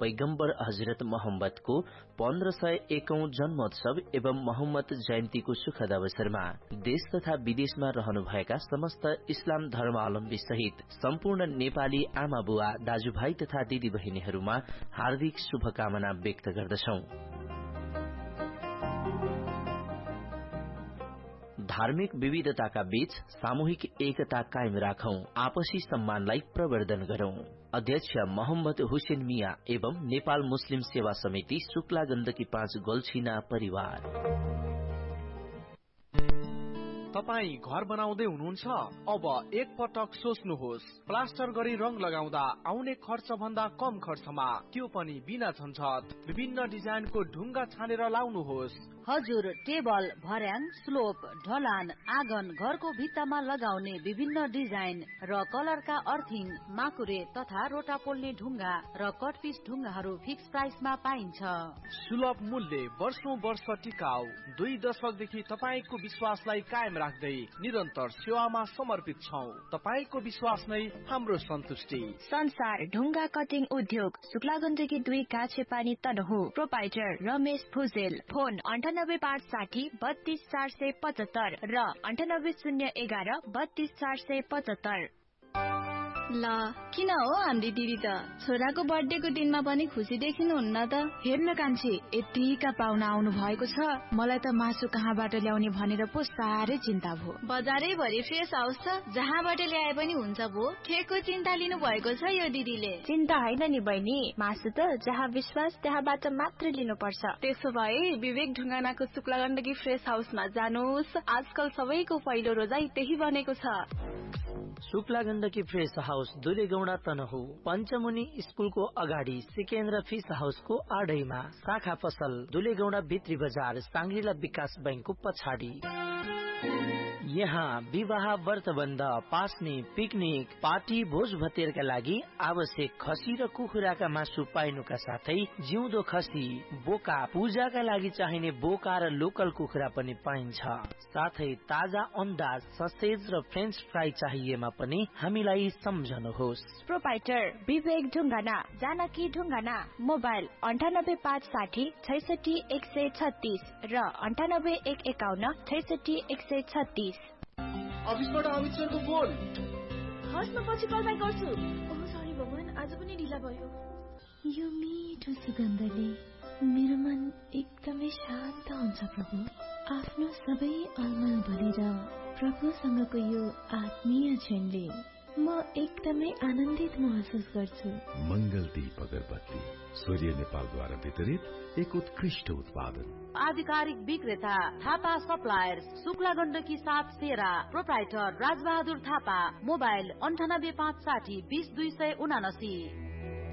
पैगम्बर हजरत मोहम्मदको 1501औं जन्मोत्सव एवं मोहम्मद जयन्तीको सुखद अवसरमा देश तथा विदेशमा रहनुभएका समस्त इस्लाम धर्मावलम्बी सहित सम्पूर्ण नेपाली आमा बुवा दाजुभाइ तथा दिदी बहिनीहरूमा हार्दिक शुभकामना व्यक्त गर्दछौं। धार्मिक विविधताका बीच सामूहिक एकता कायम राखौं, आपसी सम्मानलाई प्रवर्धन गरौं। अध्यक्ष मोहम्मद हुसेन मिया एवं नेपाल मुस्लिम सेवा समिति शुक्ला गण्डकी 5 गोल्छिना परिवार। तपाई घर बनाउँदै हुनुहुन्छ? अब एक पटक सोच्नुहोस्, प्लास्टर गरी रंग लगाउँदा आउने खर्च भन्दा कम खर्चमा, त्यो पनि बिना झन्झट। विभिन्न डिजाइनको ढुङ्गा छानेर लाउनुहोस्। हजुर, टेबल, भर्याङ, स्लोप, ढलान, आँगन, घरको भित्तामा लगाउने विभिन्न डिजाइन र कलरका अर्थिङ, माकुरे तथा रोटा पोल्ने ढुङ्गा र कटपिस ढुङ्गाहरू फिक्स प्राइसमा पाइन्छ। सुलभ मूल्य, वर्षौं वर्ष टिकाउ। 2 दशकदेखि तपाईको विश्वासलाई कायम राख्दै निरन्तर सेवामा समर्पित छौं। तपाईको विश्वास नै हाम्रो सन्तुष्टि। संसार ढुङ्गा कटिङ उद्योग, शुक्ला गण्डकी 2 काछेपानी तनहु। प्रोपाइटर रमेश भुजेल। फोन 9860 32475 र 9801 32475। ल किन हो हाम्री दिदी त छोराको बर्थडेको दिनमा पनि खुसी देखिनुहुन्न त? हेर्न कान्छी, यतिका पाहुना आउनु भएको छ, मलाई त मासु कहाँबाट ल्याउने भनेर पो साह्रै चिन्ता भयो। बजारै भरि फ्रेस हाउस छ, जहाँबाट ल्याए पनि हुन्छ भो। केको चिन्ता लिनु भएको छ यो दिदीले? चिन्ता होइन नि बहिनी, मासु त जहाँ विश्वास त्यहाँबाट मात्र लिनुपर्छ। त्यसो भए विवेक ढुङ्गानाको शुक्ला गण्डकी फ्रेस हाउसमा जानुहोस्। आजकल सबैको पहिलो रोजाई त्यही बनेको छ। शुक्ला गण्डकी फ्रेस हाउस दुलेगौडा तनहु, पञ्चमुनि स्कुलको अगाडि सिकेन्द्र फिस हाउसको आडैमा, शाखा पसल दुलेगौडा भित्री बजार साङ्ग्रिला विकास बैंकको पछाडि। यहाँ विवाह, व्रतबन्ध, पास्ने, पिकनिक, पार्टी, भोज भतेरका लागि आवश्यक खसी र कुखुराका मासु पाइनुका साथै जिउँदो खसी, बोका, पूजाका लागि चाहिने बोका र लोकल कुखुरा पनि पाइन्छ। साथै ताजा अन्डा, ससेज र फ्रेन्च फ्राई चाहिएमा पनि हामीलाई सम्झनुहोस्। प्रोपाइटर विवेक ढुङ्गाना, जानकी ढुङ्गाना। मोबाइल 9856 66 136 र 9851 66 136। अफिसबाट अमित सरको फोन। हस्, म पछि कल ब्याक गर्छु। ओह सरी भगवान, आज पनि ढिला भयो। यो मिठो सुगन्धले मेरो मन एकदमै शान्त हुन्छ प्रभु। आफ्नो सबै अलमल भरेर प्रभुसँगको यो आत्मीय क्षणले म एकदमै आनन्दित महसुस गर्छु। मंगल दीप अगरबत्ती सूर्य नेपालद्वारा वितरित एक उत्कृष्ट उत्पादन। आधिकारिक विक्रेता थापा सप्लायर्स, शुक्ला गण्डकी 7 सेरा। प्रोप्राइटर राजबहादुर थापा। मोबाइल 98560 20279।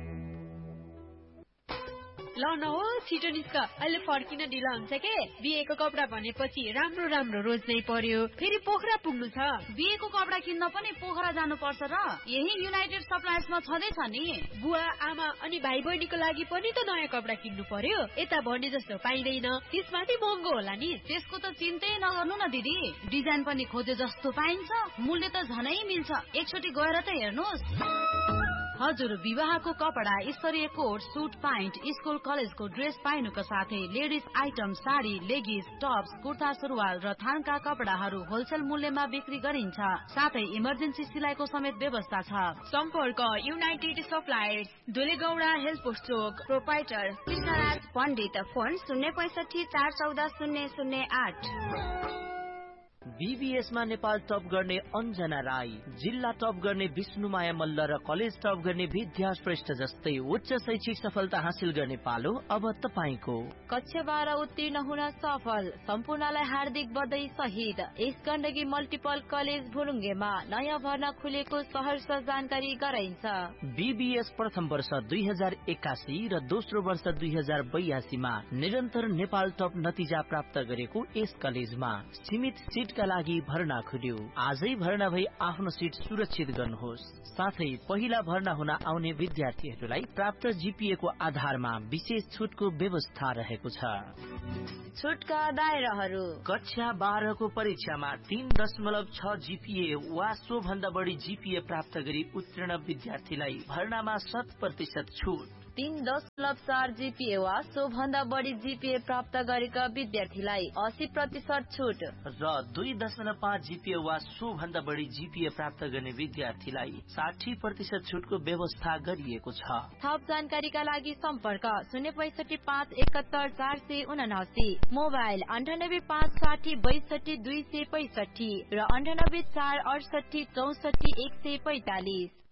ल न हो, छिटो निस्क, अहिले फर्किन ढिला हुन्छ के। बिहेको कपडा भनेपछि राम्रो राम्रो रोज्नै पर्यो, फेरि पोखरा पुग्नु छ। बिहेको कपडा किन्न पनि पोखरा जानुपर्छ र? यही युनाइटेड सप्लायर्समा छँदैछ नि। बुवा, आमा अनि भाइ बहिनीको लागि पनि त नयाँ कपडा किन्नु पर्यो। यता भने जस्तो पाइँदैन, त्यसमाथि महँगो होला नि। त्यसको त चिन्तै नगर्नु न दिदी, डिजाइन पनि खोजे जस्तो पाइन्छ, मूल्य त झनै मिल्छ। एकचोटि गएर त हेर्नुहोस्। हजुर, विवाहको कपडा, स्तरीय कोट, सुट प्यान्ट, स्कुल कलेजको ड्रेस पाइनुको साथै ladies item, sari, लेगिज, Tops, kurta सुरुवाल र थानका कपडाहरू होलसेल मूल्यमा बिक्री गरिन्छ। साथै इमर्जेन्सी सिलाइको समेत व्यवस्था छ। सम्पर्क युनाइटेड सप्लायर्स, दुलेगौडा हेल्थ पोस्ट चोक। प्रोपाइटर कृष्णराज पण्डित। फोन 065 414 008। बीबीएसमा नेपाल टप गर्ने अन्जना राई, जिल्ला टप गर्ने विष्णुमाया मल्ल र कलेज टप गर्ने विद्या श्रेष्ठ जस्तै उच्च शैक्षिक सफलता हासिल गर्ने पालो अब तपाईको। कक्षा 12 उत्तीर्ण हुन सफल सम्पूर्णलाई हार्दिक बधाई सहित यस गण्डकी मल्टिपल कलेज भुलुङ्गेमा नयाँ भर्ना खुलेको सहर्ष जानकारी गराइन्छ। बीबीएस प्रथम वर्ष 2081 र दोस्रो वर्ष 2082 मा निरन्तर नेपाल टप नतिजा प्राप्त गरेको यस कलेजमा सीमित सीटका लागि भर्ना खुल्यो। आजै भर्ना भई आफ्नो सीट सुरक्षित गर्नुहोस्। साथै पहिला भर्ना हुन आउने विद्यार्थीहरूलाई प्राप्त जीपीए को आधारमा विशेष छुटको व्यवस्था रहेको छ। छुटका दायराहरू: कक्षा 12 को परीक्षामा 3.6 जीपीए वा सो भन्दा बढी जीपीए प्राप्त गरी उत्तीर्ण विद्यार्थीलाई भर्नामा 100% छुट। 3.4 GPA वा सोभन्दा बढी GPA प्राप्त गरेका विद्यार्थीलाई 80% छुट र 2.5 GPA वा सोभन्दा बढी GPA प्राप्त गर्ने विद्यार्थीलाई 60% छुटको व्यवस्था गरिएको छ। थप जानकारीका लागि सम्पर्क 0657174 मोबाइल 9856026265 र 9846846145।